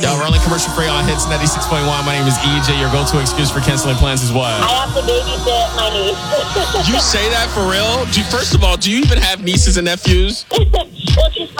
Yo, rolling commercial free on Hits 96.1. My name is EJ. Your go-to excuse for canceling plans is what? I have to babysit my niece. You say that for real? First of all, do you even have nieces and nephews? Well, she's